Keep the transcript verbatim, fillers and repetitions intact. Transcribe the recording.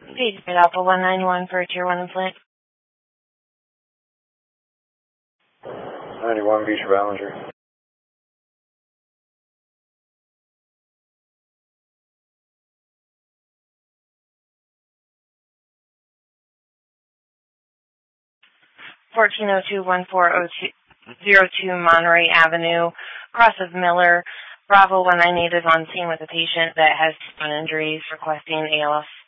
Page Bit Alpha one nine one for a Tier one implant. ninety-one Beach Ballinger. fourteen oh two one four oh two Monterey Avenue, cross of Miller. Bravo one nine eight is on scene with a patient that has skin injuries requesting A L F